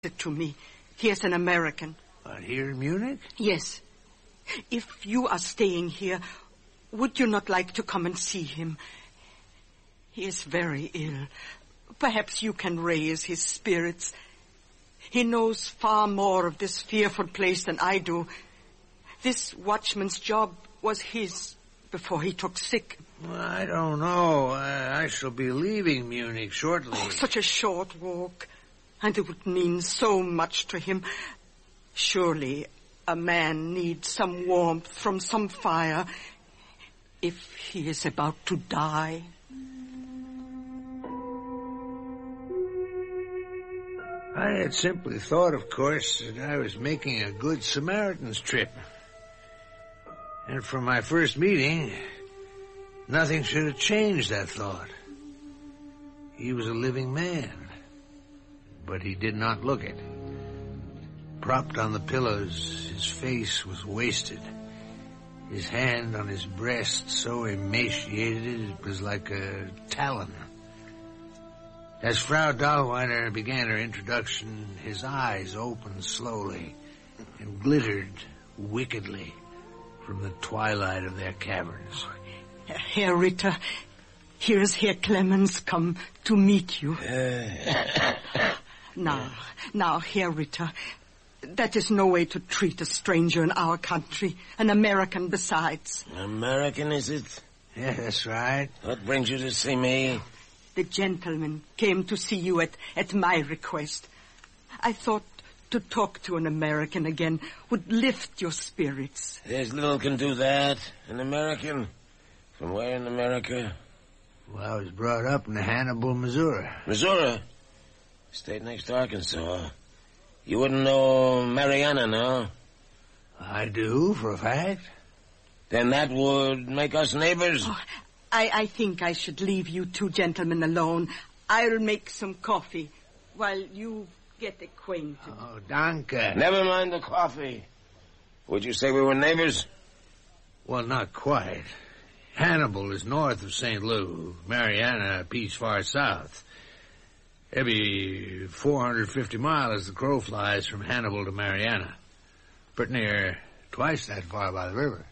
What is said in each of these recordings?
it to me. He is an American. But here in Munich? Yes. If you are staying here, would you not like to come and see him? He is very ill. Perhaps you can raise his spirits. He knows far more of this fearful place than I do. This watchman's job was his before he took sick. Well, I don't know. I shall be leaving Munich shortly. Oh, such a short walk. And it would mean so much to him. Surely a man needs some warmth from some fire if he is about to die. I had simply thought, of course, that I was making a good Samaritan's trip. And from my first meeting, nothing should have changed that thought. He was a living man, but he did not look it. Propped on the pillows, his face was wasted. His hand on his breast so emaciated it was like a talon. As Frau Dahlweiner began her introduction, his eyes opened slowly and glittered wickedly from the twilight of their caverns. Herr Ritter, here is Herr Clemens come to meet you. Now, Herr Ritter, that is no way to treat a stranger in our country, an American besides. American, is it? Yeah, that's right. What brings you to see me? The gentleman came to see you at my request. I thought to talk to an American again would lift your spirits. There's little can do that. An American? From where in America? Well, I was brought up in Hannibal, Missouri. Missouri? State next to Arkansas. You wouldn't know Mariana, no? I do, for a fact. Then that would make us neighbors? Oh, I think I should leave you two gentlemen alone. I'll make some coffee while you get acquainted. Oh, danke. Never mind the coffee. Would you say we were neighbors? Well, not quite. Hannibal is north of St. Louis. Mariana a piece far south. Maybe 450 miles as the crow flies from Hannibal to Mariana. Pretty near twice that far by the river.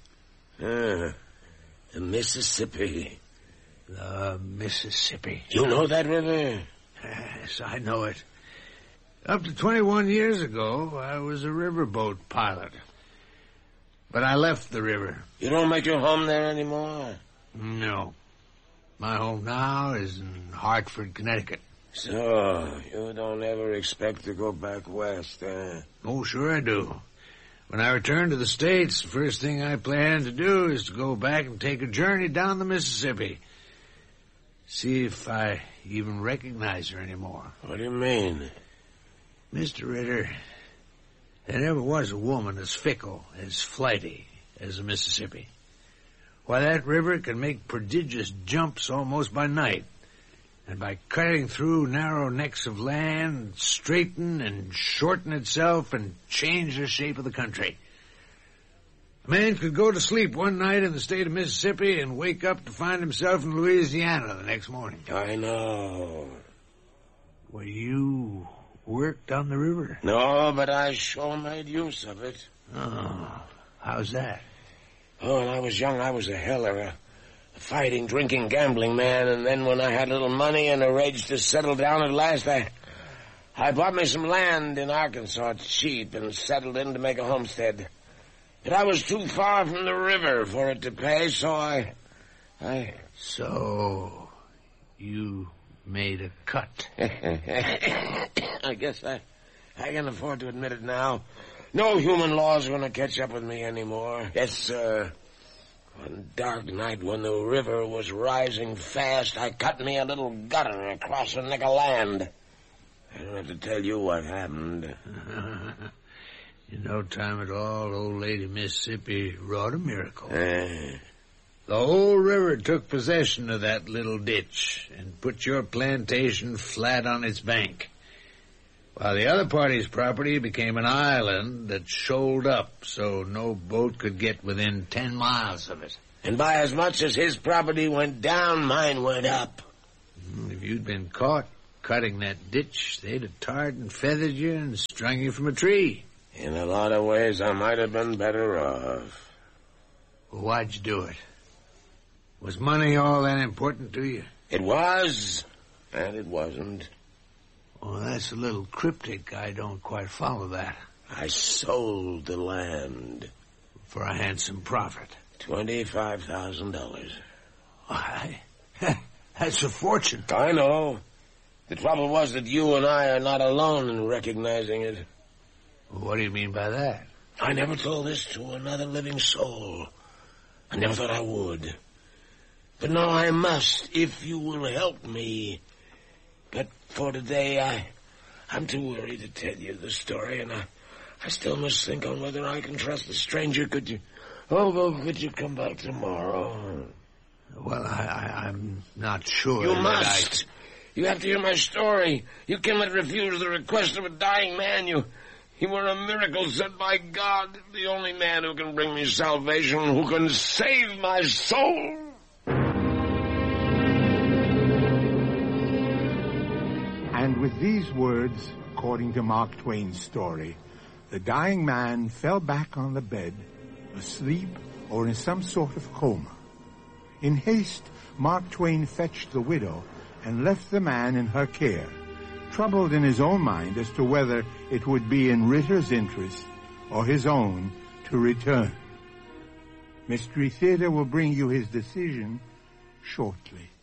The Mississippi. The Mississippi. You know that river? Yes, I know it. Up to 21 years ago, I was a riverboat pilot. But I left the river. You don't make your home there anymore? No. My home now is in Hartford, Connecticut. So, you don't ever expect to go back west, eh? Oh, sure I do. When I return to the States, the first thing I plan to do is to go back and take a journey down the Mississippi. See if I even recognize her anymore. What do you mean? Mr. Ritter, there never was a woman as fickle, as flighty as the Mississippi. Why, that river can make prodigious jumps almost by night. And by cutting through narrow necks of land, straighten and shorten itself and change the shape of the country. A man could go to sleep one night in the state of Mississippi and wake up to find himself in Louisiana the next morning. I know. Well, you worked on the river? No, but I sure made use of it. Oh, how's that? Oh, when I was young, I was a heller, a fighting, drinking, gambling man, and then when I had a little money and arranged to settle down at last, I bought me some land in Arkansas cheap and settled in to make a homestead. But I was too far from the river for it to pay, so I... So, you made a cut. I guess I can afford to admit it now. No human laws are going to catch up with me anymore. Yes, sir. One dark night when the river was rising fast, I cut me a little gutter across a neck of land. I don't have to tell you what happened. In no time at all, old lady Mississippi wrought a miracle. The whole river took possession of that little ditch and put your plantation flat on its bank, while the other party's property became an island that shoaled up so no boat could get within 10 miles of it. And by as much as his property went down, mine went up. If you'd been caught cutting that ditch, they'd have tarred and feathered you and strung you from a tree. In a lot of ways, I might have been better off. Well, why'd you do it? Was money all that important to you? It was, and it wasn't. Well, that's a little cryptic. I don't quite follow that. I sold the land. For a handsome profit. $25,000. That's a fortune. I know. The trouble was that you and I are not alone in recognizing it. What do you mean by that? I never told this to another living soul. I never thought I would. But now I must, if you will help me. But for today, I'm too worried to tell you the story, and I still must think on whether I can trust a stranger. Could you come back tomorrow? Well, I'm not sure. You must. You have to hear my story. You cannot refuse the request of a dying man. You were a miracle sent by God, the only man who can bring me salvation, who can save my soul. And with these words, according to Mark Twain's story, the dying man fell back on the bed, asleep or in some sort of coma. In haste, Mark Twain fetched the widow and left the man in her care, troubled in his own mind as to whether it would be in Ritter's interest or his own to return. Mystery Theater will bring you his decision shortly.